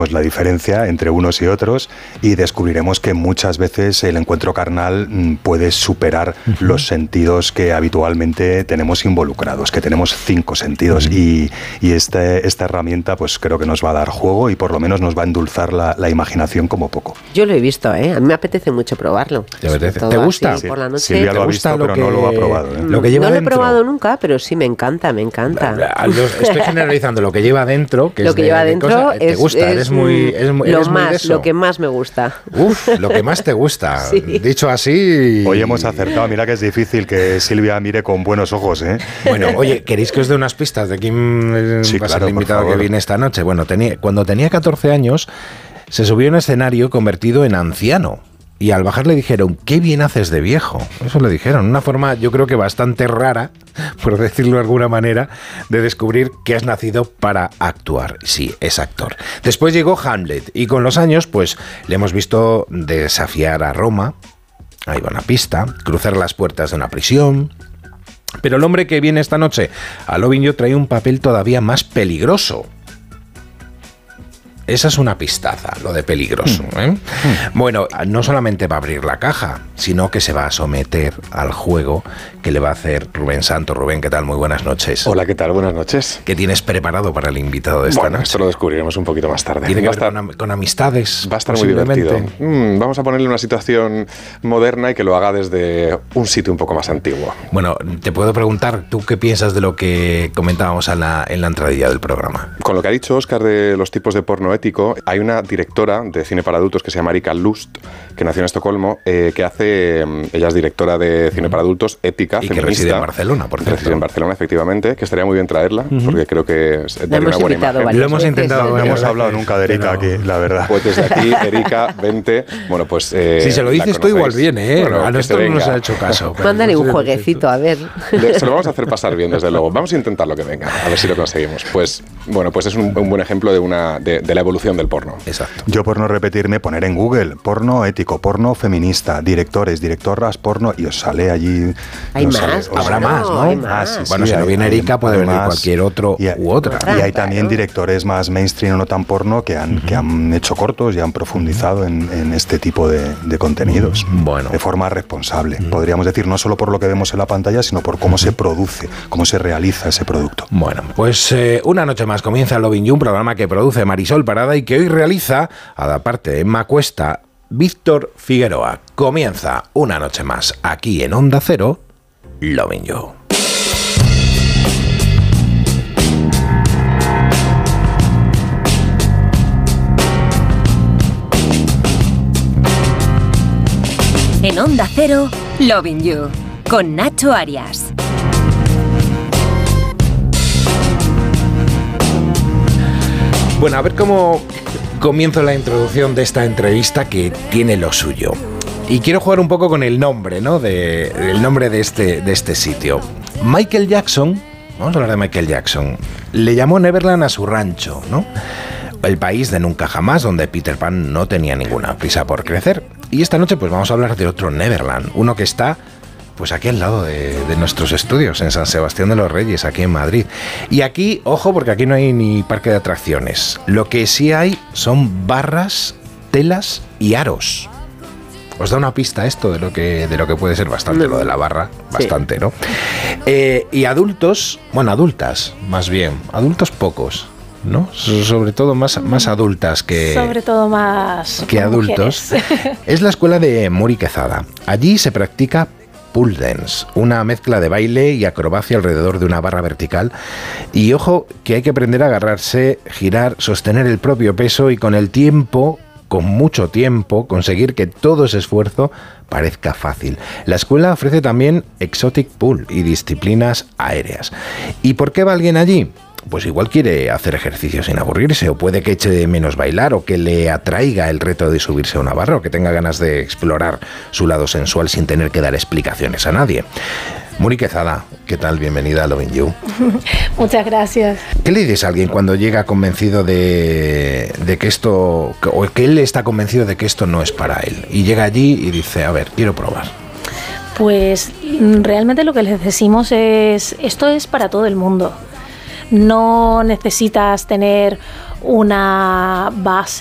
la diferencia entre unos y otros y descubriremos que muchas veces el encuentro carnal puede superar los sentidos que habitualmente tenemos involucrados, que tenemos 5 sentidos y esta herramienta pues creo que nos va a dar juego y por lo menos nos va a endulzar la imaginación como poco. Yo lo he visto, a mí me apetece mucho probarlo. ¿Te gusta? Por la noche. Silvia lo ha visto, pero no lo ha probado. Lo que lleva no lo he dentro. probado nunca, pero sí me encanta. Estoy generalizando lo que lleva dentro, que lo es que lleva dentro te gusta, eres muy de eso. Lo que más me gusta. Lo que más te gusta. Sí. Dicho así. Hoy hemos acertado. Mira que es difícil que Silvia mire con buenos ojos, ¿eh? Bueno, oye, ¿queréis que os dé unas pistas de quién va a ser el invitado que viene esta noche? Bueno, cuando tenía 14 años, se subió a un escenario convertido en anciano. Y al bajar le dijeron, qué bien haces de viejo. Eso le dijeron. Una forma, yo creo que bastante rara, por decirlo de alguna manera, de descubrir que has nacido para actuar. Sí, es actor. Después llegó Hamlet. Y con los años, pues, le hemos visto desafiar a Roma. Ahí va una pista. Cruzar las puertas de una prisión. Pero el hombre que viene esta noche a Lovin' You trae un papel todavía más peligroso. Esa es una pistaza, lo de peligroso, ¿eh? Bueno, no solamente va a abrir la caja, sino que se va a someter al juego que le va a hacer Rubén Santos. Rubén, ¿qué tal? Muy buenas noches. Hola, ¿qué tal? Buenas noches. ¿Qué tienes preparado para el invitado de esta noche? Esto lo descubriremos un poquito más tarde. ¿Tiene que ver con amistades? Va a estar muy divertido. Vamos a ponerle una situación moderna y que lo haga desde un sitio un poco más antiguo. Bueno, te puedo preguntar, ¿tú qué piensas de lo que comentábamos en la entradilla del programa? Con lo que ha dicho Óscar de los tipos de porno ético, hay una directora de cine para adultos que se llama Erika Lust, que nació en Estocolmo, que hace, ella es directora de cine para adultos, ética, y feminista. Que reside en Barcelona, por cierto. Reside en Barcelona, efectivamente, que estaría muy bien traerla, porque creo que daría una buena imagen. Lo hemos intentado, no hemos hablado nunca de Erika aquí, la verdad. Pues desde aquí, Erika, vente. Bueno, pues... si se lo dices tú, igual viene, ¿eh? Bueno, a nosotros no nos ha hecho caso. Mándale un jueguecito, a ver. Se lo vamos a hacer pasar bien, desde luego. Vamos a intentarlo que venga, a ver si lo conseguimos. Pues, bueno, pues es un buen ejemplo de la evolución del porno. Exacto. Yo, por no repetirme, poner en Google porno ético, porno feminista, directores, directoras porno, y os sale allí... Hay más. Habrá más, ¿no? Hay más. Bueno, si no viene Erika, puede venir cualquier otro u otra. Y hay también directores más mainstream o no tan porno que han hecho cortos y han profundizado en este tipo de contenidos. Bueno. De forma responsable. Podríamos decir, no solo por lo que vemos en la pantalla, sino por cómo se produce, cómo se realiza ese producto. Bueno, pues una noche más comienza Lovin' You, un programa que produce Marisol Parada y que hoy realiza, aparte de Emma Cuesta, Víctor Figueroa. Comienza una noche más aquí en Onda Cero, Lovin' You. En Onda Cero, Lovin' You, con Nacho Arias. Bueno, a ver cómo comienzo la introducción de esta entrevista que tiene lo suyo. Y quiero jugar un poco con el nombre, ¿no? El nombre de este sitio. Michael Jackson, vamos a hablar de Michael Jackson, le llamó Neverland a su rancho, ¿no? El país de nunca jamás, donde Peter Pan no tenía ninguna prisa por crecer. Y esta noche pues vamos a hablar de otro Neverland, uno que está pues aquí al lado de nuestros estudios, en San Sebastián de los Reyes, aquí en Madrid. Y aquí, ojo, porque aquí no hay ni parque de atracciones. Lo que sí hay son barras, telas y aros. Os da una pista esto de lo que puede ser bastante, lo de la barra, bastante, sí. ¿No? Y adultos, bueno, adultas, más bien, adultos pocos, ¿no? Sobre todo más adultas que... Sobre todo más... que adultos. Es la escuela de Muri Quezada. Allí se practica pole dance, una mezcla de baile y acrobacia alrededor de una barra vertical. Y ojo, que hay que aprender a agarrarse, girar, sostener el propio peso y con el tiempo, con mucho tiempo, conseguir que todo ese esfuerzo parezca fácil. La escuela ofrece también exotic pool y disciplinas aéreas. ¿Y por qué va alguien allí? Pues igual quiere hacer ejercicio sin aburrirse, o puede que eche de menos bailar, o que le atraiga el reto de subirse a una barra, o que tenga ganas de explorar su lado sensual sin tener que dar explicaciones a nadie. Muri Quezada, ¿qué tal? Bienvenida a Lovin' You. Muchas gracias. ¿Qué le dices a alguien cuando llega convencido de que esto, o que él está convencido de que esto no es para él, y llega allí y dice, a ver, quiero probar? Pues realmente lo que les decimos es, esto es para todo el mundo. No necesitas tener una base